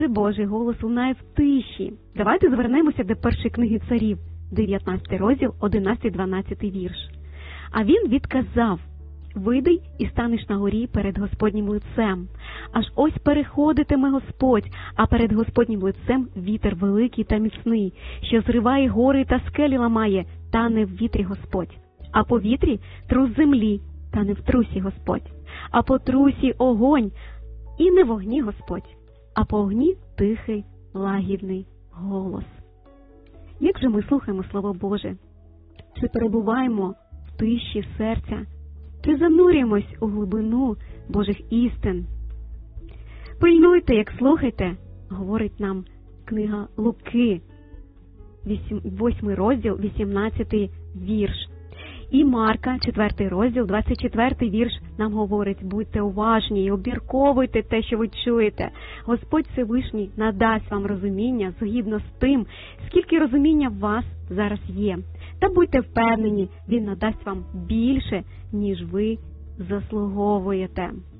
Божий голос лунає в тиші. Давайте звернемося до першої книги царів, 19 розділ, 11-12 вірш. А він відказав: «Вийди і станеш на горі перед Господнім лицем. Аж ось переходитиме Господь, а перед Господнім лицем вітер великий та міцний, що зриває гори та скелі ламає, та не в вітрі Господь. А по вітрі трус землі, та не в трусі Господь. А по трусі огонь, і не в огні Господь, а по огні тихий, лагідний голос». Як же ми слухаємо Слово Боже? Чи перебуваємо в тиші серця? Чи занурюємось у глибину Божих істин? Пильнуйте, як слухайте, говорить нам книга Луки, 8 розділ, 18 вірш. І Марка, 4 розділ, 24 вірш нам говорить: будьте уважні і обмірковуйте те, що ви чуєте. Господь Всевишній надасть вам розуміння згідно з тим, скільки розуміння в вас зараз є. Та будьте впевнені, Він надасть вам більше, ніж ви заслуговуєте.